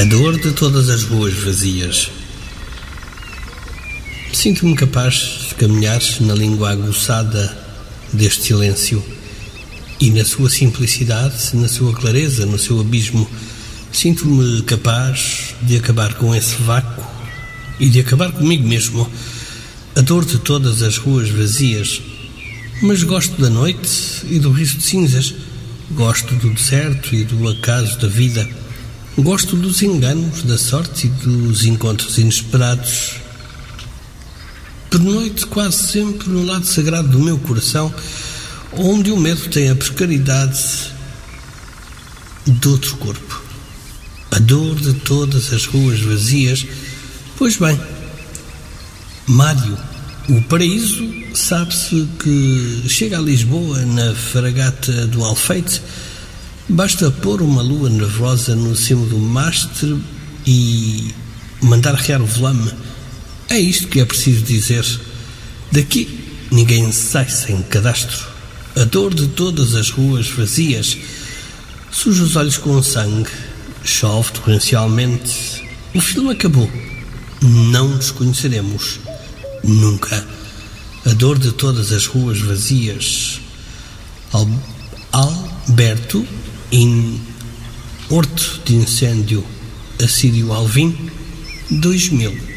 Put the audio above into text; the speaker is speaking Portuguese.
A dor de todas as ruas vazias. Sinto-me capaz de caminhar na língua aguçada deste silêncio e na sua simplicidade, na sua clareza, no seu abismo. Sinto-me capaz de acabar com esse vácuo e de acabar comigo mesmo. A dor de todas as ruas vazias. Mas gosto da noite e do riso de cinzas. Gosto do deserto e do acaso da vida. Gosto dos enganos, da sorte e dos encontros inesperados. Pernoito quase sempre no lado sagrado do meu coração, onde o medo tem a precariedade de outro corpo. A dor de todas as ruas vazias. Pois bem, Mário, o paraíso sabe-se que chega a Lisboa na fragata do Alfeite. Basta pôr uma lua nervosa no cimo do mastro e mandar arrear o velame. É isto que é preciso dizer. Daqui ninguém sai sem cadastro. A dor de todas as ruas vazias. Suja os olhos com sangue. Chove torrencialmente. O filme acabou. Não nos conheceremos. Nunca. A dor de todas as ruas vazias. Alberto in Horto de Incêndio, Assírio Alvim, 2000.